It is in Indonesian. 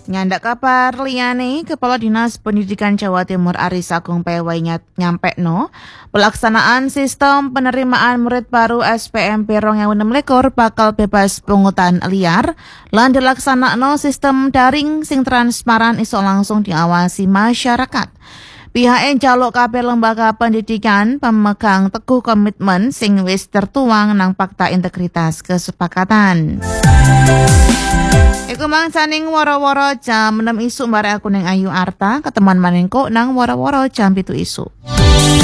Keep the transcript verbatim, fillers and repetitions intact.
Nyandak kabar liyane, Kepala Dinas Pendidikan Jawa Timur Aris Agung P W nyampe no, pelaksanaan sistem penerimaan murid baru S P M P dua ribu enam belas bakal bebas pungutan liar, lan dilaksanakno sistem daring sing transparan iso langsung diawasi masyarakat. Pihak njaluk kabeh lembaga pendidikan pemegang teguh komitmen sing wis tertuang nang Fakta Integritas Kesepakatan. Iku mangsaning woro-woro jam enam isuk bareng aku ning Ayu Arta, ketemuan manengko nang woro-woro jam pitu isuk.